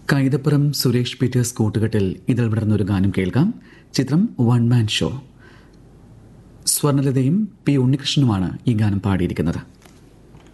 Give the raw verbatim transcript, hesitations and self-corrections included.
Kaithapram Suresh Peter's കൂട്ടുകെട്ടിൽ ഇതിൽ വിടർന്നൊരു ഗാനം കേൾക്കാം. ചിത്രം വൺ മാൻ ഷോ. സ്വർണലതയും പി ഉണ്ണികൃഷ്ണനുമാണ് ഈ ഗാനം പാടിയിരിക്കുന്നത്.